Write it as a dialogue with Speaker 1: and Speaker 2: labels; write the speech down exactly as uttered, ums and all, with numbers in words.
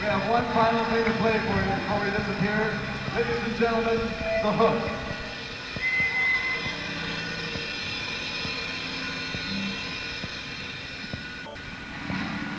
Speaker 1: have one final thing to play for you before we disappear. Ladies and gentlemen, The Hook.